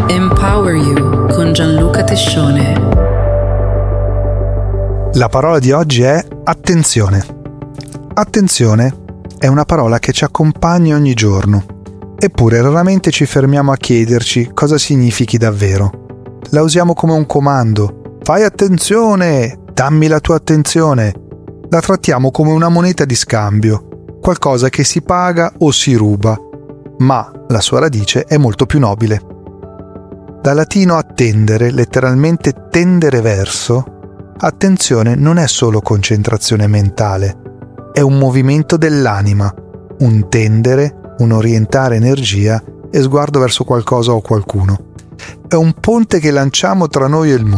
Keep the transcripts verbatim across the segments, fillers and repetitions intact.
Empower You con Gianluca Tescione. La parola di oggi è attenzione. Attenzione è una parola che ci accompagna ogni giorno, eppure raramente ci fermiamo a chiederci cosa significhi davvero. La usiamo come un comando. Fai attenzione! Dammi la tua attenzione! La trattiamo come una moneta di scambio, qualcosa che si paga o si ruba, ma la sua radice è molto più nobile. Da latino attendere, letteralmente tendere verso, attenzione non è solo concentrazione mentale, è un movimento dell'anima, un tendere, un orientare energia e sguardo verso qualcosa o qualcuno. È un ponte che lanciamo tra noi e il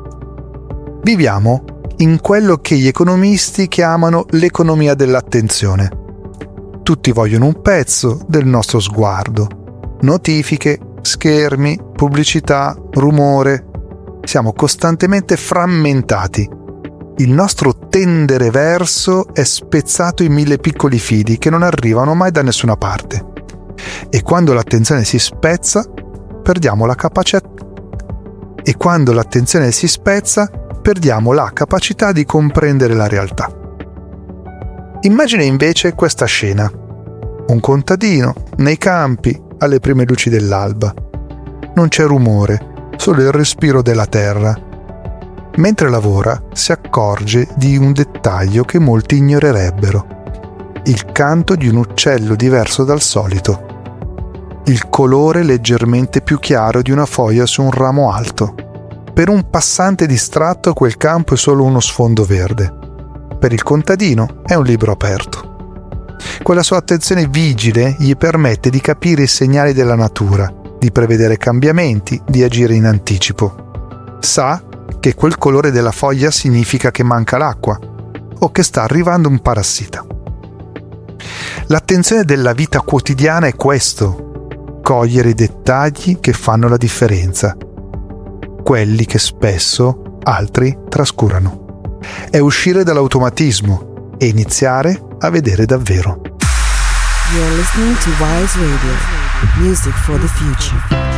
mondo. Viviamo in quello che gli economisti chiamano l'economia dell'attenzione. Tutti vogliono un pezzo del nostro sguardo. Notifiche, schermi, pubblicità, rumore. Siamo costantemente frammentati. Il nostro tendere verso è spezzato in mille piccoli fili che non arrivano mai da nessuna parte. E quando l'attenzione si spezza, perdiamo la capacità. E quando l'attenzione si spezza, perdiamo la capacità di comprendere la realtà. Immagina invece questa scena. Un contadino nei campi alle prime luci dell'alba. Non c'è rumore, solo il respiro della terra. Mentre lavora si accorge di un dettaglio che molti ignorerebbero. Il canto di un uccello diverso dal solito. Il colore leggermente più chiaro di una foglia su un ramo alto. Per un passante distratto quel campo è solo uno sfondo verde. Per il contadino è un libro aperto. Quella sua attenzione vigile gli permette di capire i segnali della natura, di prevedere cambiamenti, di agire in anticipo. Sa che quel colore della foglia significa che manca l'acqua o che sta arrivando un parassita. L'attenzione della vita quotidiana è questo: cogliere i dettagli che fanno la differenza, quelli che spesso altri trascurano. È uscire dall'automatismo e iniziare a vedere davvero. You're listening to Wise Radio, music for the future.